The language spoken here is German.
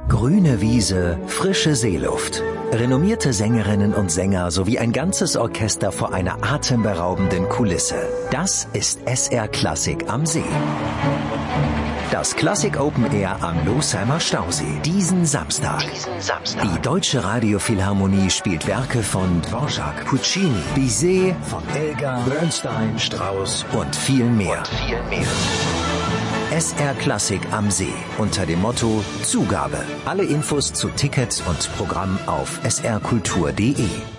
Grüne Wiese, frische Seeluft. Renommierte Sängerinnen und Sänger sowie ein ganzes Orchester vor einer atemberaubenden Kulisse. Das ist SR Klassik am See. Das Klassik Open Air am Losheimer Stausee. Diesen Samstag. Die Deutsche Radiophilharmonie spielt Werke von Dvorak, Puccini, Bizet, von Elgar, Bernstein, Strauss und viel mehr. SR Klassik am See unter dem Motto Zugabe. Alle Infos zu Tickets und Programm auf srkultur.de.